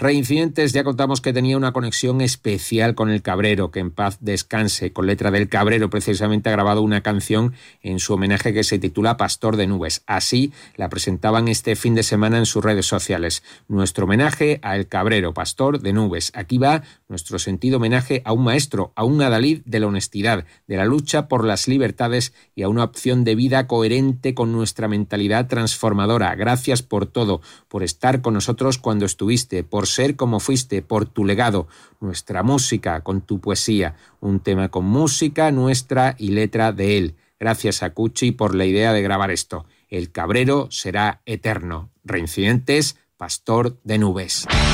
Reincidentes, ya contamos que tenía una conexión especial con el Cabrero, que en paz descanse. Con letra del Cabrero, precisamente, ha grabado una canción en su homenaje que se titula Pastor de Nubes. Así la presentaban este fin de semana en sus redes sociales. Nuestro homenaje a El Cabrero, Pastor de Nubes. Aquí va nuestro sentido homenaje a un maestro, a un adalid de la honestidad, de la lucha por las libertades y a una opción de vida coherente con nuestra mentalidad transformadora. Gracias por todo, por estar con nosotros cuando estuviste, por ser como fuiste, por tu legado, nuestra música con tu poesía, un tema con música nuestra y letra de él. Gracias a Cuchi por la idea de grabar esto. El Cabrero será eterno. Reincidentes, Pastor de Nubes.